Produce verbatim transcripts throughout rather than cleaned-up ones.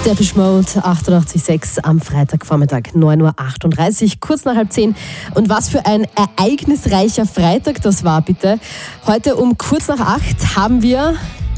Depeche Mode, achtundachtzig Komma sechs am Freitagvormittag, neun Uhr achtunddreißig, kurz nach halb zehn. Und was für ein ereignisreicher Freitag das war, bitte. Heute um kurz nach acht haben wir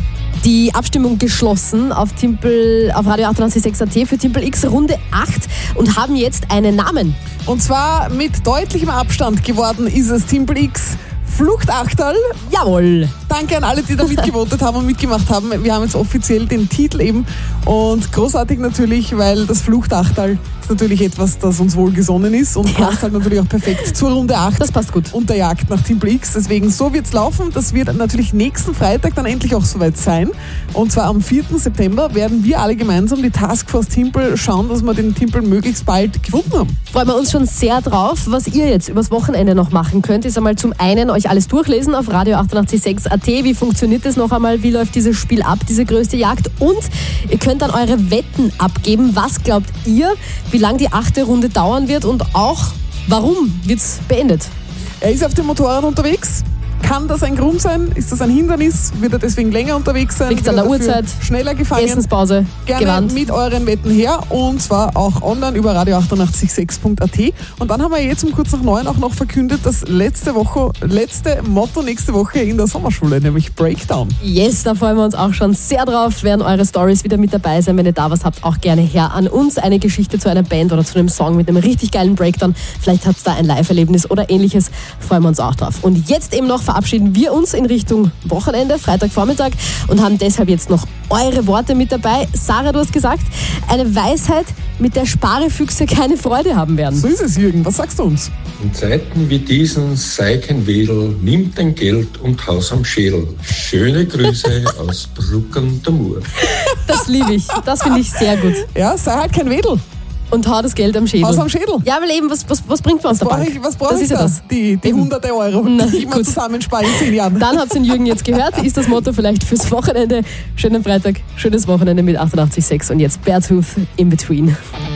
die Abstimmung geschlossen auf, Timpel, auf Radio achtundachtzig Komma sechs A T für Timpel X Runde acht und haben jetzt einen Namen. Und zwar mit deutlichem Abstand geworden ist es Timpel X Fluchtachterl. Jawohl. Danke an alle, die da mitgevotet haben und mitgemacht haben. Wir haben jetzt offiziell den Titel eben und großartig natürlich, weil das Fluchtachterl ist natürlich etwas, das uns wohlgesonnen ist und Ja. passt halt natürlich auch perfekt zur Runde acht. Das passt gut. Und der Jagd nach Timpel X. Deswegen, so wird's laufen. Das wird natürlich nächsten Freitag dann endlich auch soweit sein. Und zwar am vierten September werden wir alle gemeinsam, die Taskforce Timpel, schauen, dass wir den Timpel möglichst bald gefunden haben. Freuen wir uns schon sehr drauf. Was ihr jetzt übers Wochenende noch machen könnt, ist einmal zum einen euch alles durchlesen auf Radio achtundachtzig Komma sechs A T. Wie funktioniert das noch einmal? Wie läuft dieses Spiel ab, diese größte Jagd? Und ihr könnt dann eure Wetten abgeben. Was glaubt ihr, wie lange die achte Runde dauern wird und auch, warum wird es beendet? Er ist auf dem Motorrad unterwegs. Kann das ein Grund sein? Ist das ein Hindernis? Wird er deswegen länger unterwegs sein? Liegt's an Wird der er dafür Uhrzeit? Schneller gefangen? Essenspause, Gerne gewandt. mit euren Wetten her und zwar auch online über radio achtundachtzig Komma sechs Punkt A T. Und dann haben wir jetzt um kurz nach neun auch noch verkündet, das letzte Woche, letzte Motto nächste Woche in der Sommerschule, nämlich Breakdown. Yes, da freuen wir uns auch schon sehr drauf. Werden eure Stories wieder mit dabei sein. Wenn ihr da was habt, auch gerne her an uns. Eine Geschichte zu einer Band oder zu einem Song mit einem richtig geilen Breakdown. Vielleicht habt ihr da ein Live-Erlebnis oder ähnliches. Freuen wir uns auch drauf. Und jetzt eben noch verabschieden wir uns in Richtung Wochenende, Freitagvormittag, und haben deshalb jetzt noch eure Worte mit dabei. Sarah, du hast gesagt, eine Weisheit, mit der Sparefüchse keine Freude haben werden. So ist es, Jürgen. Was sagst du uns? In Zeiten wie diesen sei kein Wedel, nimm dein Geld und haus am Schädel. Schöne Grüße aus Bruck an der Mur. Das liebe ich. Das finde ich sehr gut. Ja, sei halt kein Wedel. Und hau das Geld am Schädel. Haus am Schädel. Ja, weil eben, was, was, was bringt man aus der Brauch Bank? ich, was brauche das ich ist ja da? das. Die, die Eben. hunderte Euro, Na, die ich mal gut. zusammenspare in zehn Jahren. Dann habt ihr den Jürgen jetzt gehört, ist das Motto vielleicht fürs Wochenende. Schönen Freitag, schönes Wochenende mit achtundachtzig Komma sechs und jetzt Beartooth in Between.